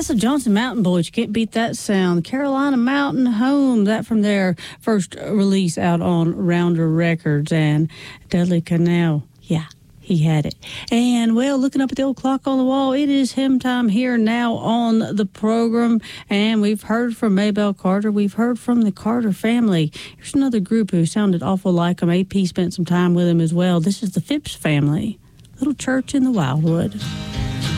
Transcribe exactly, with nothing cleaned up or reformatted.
That's the Johnson Mountain Boys. You can't beat that sound. Carolina Mountain Home, that from their first release out on Rounder Records. And Dudley Connell, yeah, he had it. And, well, looking up at the old clock on the wall, it is hymn time here now on the program. And we've heard from Maybelle Carter. We've heard from the Carter family. Here's another group who sounded awful like them. A P spent some time with them as well. This is the Phipps family. Little Church in the Wildwood.